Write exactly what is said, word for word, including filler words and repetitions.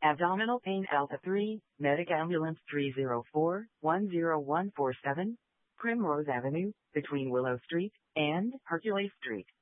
Abdominal pain Alpha three, Medic Ambulance three zero four, one zero one four seven, Primrose Avenue, between Willow Street and Hercules Street.